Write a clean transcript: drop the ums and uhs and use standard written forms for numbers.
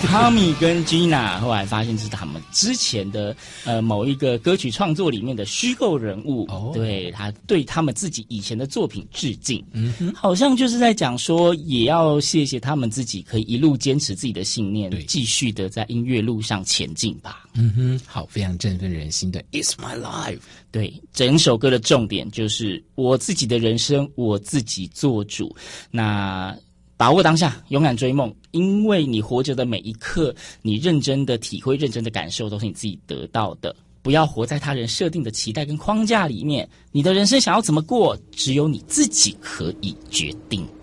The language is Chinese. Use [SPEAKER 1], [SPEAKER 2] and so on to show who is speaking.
[SPEAKER 1] 汤米跟 Gina 后来发现这是他们之前的某一个歌曲创作里面的虚构人物，对，他对他们自己以前的作品致敬，好像就是在讲说，也要谢谢他们自己可以一路坚持自己的信念，继续的在音乐路上前进吧。
[SPEAKER 2] 好，非常振奋人心的 It's My Life。
[SPEAKER 1] 对，整首歌的重点就是我自己的人生，我自己做主。那把握当下，勇敢追梦，因为你活着的每一刻，你认真的体会、认真的感受，都是你自己得到的。不要活在他人设定的期待跟框架里面，你的人生想要怎么过，只有你自己可以决定。